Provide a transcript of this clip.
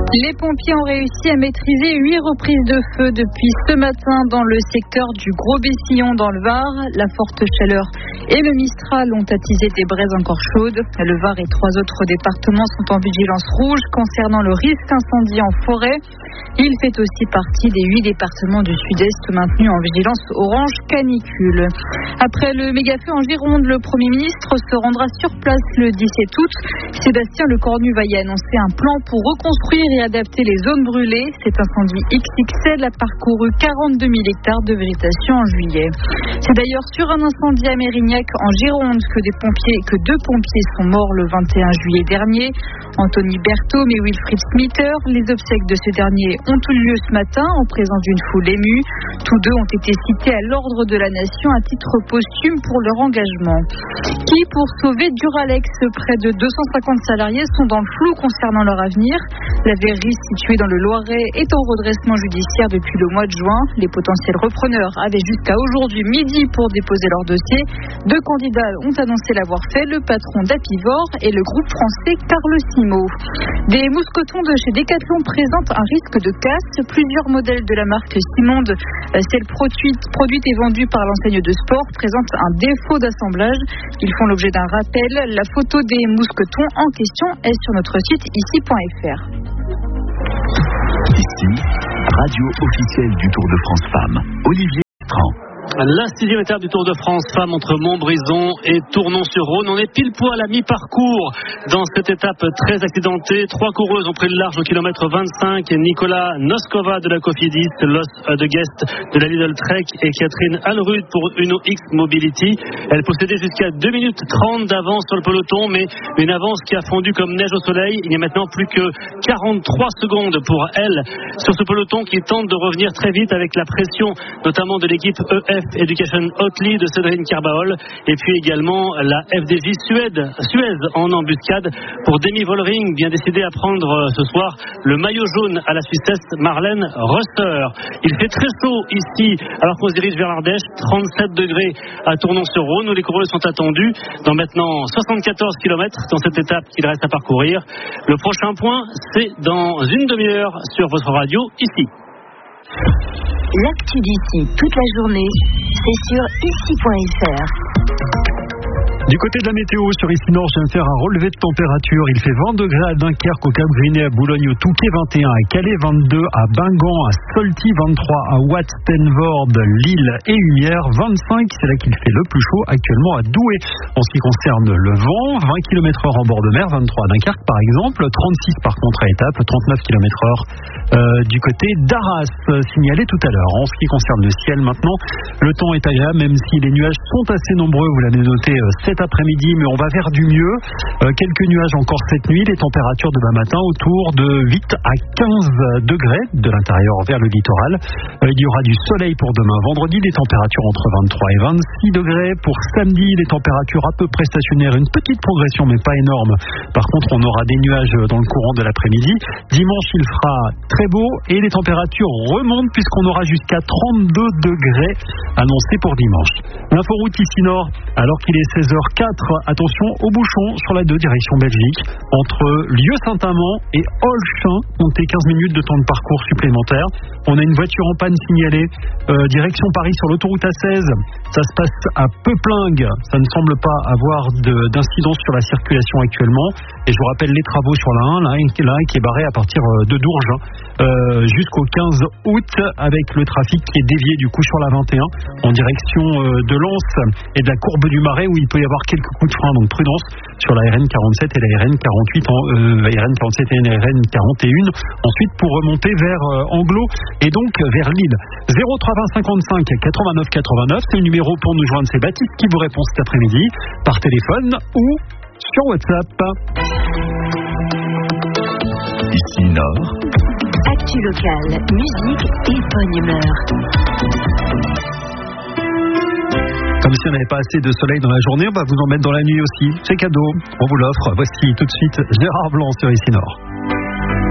Les pompiers ont réussi à maîtriser 8 reprises de feu depuis ce matin dans le secteur du Gros-Bessillon dans le Var. La forte chaleur et le Mistral ont attisé des braises encore chaudes. Le Var et 3 autres départements sont en vigilance rouge concernant le risque incendie en forêt. Il fait aussi partie des 8 départements du Sud-Est maintenus en vigilance orange canicule. Après le méga-feu en Gironde, le Premier ministre se rendra sur place le 17 août. Sébastien Lecornu va y annoncer un plan pour reconstruire et adapter les zones brûlées. Cet incendie XXL a parcouru 42 000 hectares de végétation en juillet. C'est d'ailleurs sur un incendie à Mérignac en Gironde que 2 pompiers sont morts le 21 juillet dernier. Anthony Berthaume et Wilfried Smither. Les obsèques de ce dernier ont eu lieu ce matin en présence d'une foule émue. Tous deux ont été cités à l'ordre de la nation à titre posthume pour leur engagement. Qui, pour sauver Duralex, près de 250 salariés sont dans le flou concernant leur avenir. La verrerie située dans le Loiret est en redressement judiciaire depuis le mois de juin. Les potentiels repreneurs avaient jusqu'à aujourd'hui midi pour déposer leur dossier. 2 candidats ont annoncé l'avoir fait, le patron d'Apivor et le groupe français Carlosimo. Des mousquetons de chez Decathlon présentent un risque de casse. Plusieurs modèles de la marque Simonde, celle produite et vendue par l'enseigne de sport, présentent un défaut d'assemblage. Ils font l'objet d'un rappel. La photo des mousquetons en question est sur notre site ici.fr. Ici, radio officielle du Tour de France Femmes. Olivier Tran. La 6e étape du Tour de France Femmes entre Montbrison et Tournon-sur-Rhône. On est pile poil à mi-parcours dans cette étape très accidentée. 3 coureuses ont pris le large au kilomètre 25. Nicolas Noskova de la Cofidis, Los de Guest de la Lidl Trek et Catherine Alrud pour Uno X Mobility. Elle possédait jusqu'à 2 minutes 30 d'avance sur le peloton, mais une avance qui a fondu comme neige au soleil. Il n'y a maintenant plus que 43 secondes pour elle sur ce peloton qui tente de revenir très vite avec la pression notamment de l'équipe EF Education Hotly de Cédrine Carbaol et puis également la FDJ Suez en embuscade pour Demi Vollering, bien décidé à prendre ce soir le maillot jaune à la Suissesse Marlène Röster. Il fait très chaud ici alors qu'on se dirige vers l'Ardèche, 37 degrés à Tournon-sur-Rhône où les coureuses sont attendues dans maintenant 74 km dans cette étape qu'il reste à parcourir. Le prochain point, c'est dans une demi-heure sur votre radio ici. L'actu d'ici toute la journée, c'est sur ici.fr. Du côté de la météo, sur Ici Nord, je viens de faire un relevé de température. Il fait 20 degrés à Dunkerque, au Cap-Griné, à Boulogne, au Touquet 21, à Calais 22, à Bingan, à Solty 23, à Watt, Stenvord, Lille et Humières 25. C'est là qu'il fait le plus chaud actuellement à Douai. En ce qui concerne le vent, 20 km/h en bord de mer, 23 à Dunkerque par exemple, 36 par contre à Étaples, 39 km/h du côté d'Arras, signalé tout à l'heure. En ce qui concerne le ciel maintenant, le temps est agréable même si les nuages sont assez nombreux, vous l'avez noté cet après-midi, mais on va vers du mieux. Quelques nuages encore cette nuit, les températures demain matin autour de 8 à 15 degrés de l'intérieur vers le littoral. Il y aura du soleil pour demain vendredi, des températures entre 23 et 26 degrés. Pour samedi, les températures à peu près stationnaires, une petite progression mais pas énorme. Par contre, on aura des nuages dans le courant de l'après-midi. Dimanche, il fera très beau et les températures remontent puisqu'on aura jusqu'à 32 degrés annoncés pour dimanche. L'inforoute ici Nord, alors qu'il est 16h04, attention aux bouchons sur la 2 direction Belgique entre Lieu-Saint-Amand et Olchin. Comptez 15 minutes de temps de parcours supplémentaire. On a une voiture en panne signalée direction Paris sur l'autoroute A16. Ça se passe à Peuplingue. Ça ne semble pas avoir d'incidence sur la circulation actuellement. Et je vous rappelle les travaux sur la 1 qui est barré à partir de Dourges jusqu'au 15 août avec le trafic qui est dévié du coup sur la 21 en direction de Lens et de la courbe du Marais où il peut y avoir quelques coups de frein, donc prudence sur la RN 47 et la RN 48, RN 47 et la RN 41. Ensuite pour remonter vers Anglo et donc vers Lille. 03 20 55 89 89, c'est le numéro pour nous joindre. C'est Baptiste qui vous répond cet après-midi par téléphone ou sur WhatsApp. Ici Nord. Actu locale, musique et bonne humeur. Comme si on n'avait pas assez de soleil dans la journée, on va vous en mettre dans la nuit aussi. C'est cadeau, on vous l'offre. Voici tout de suite Gérard Blanc sur Ici Nord.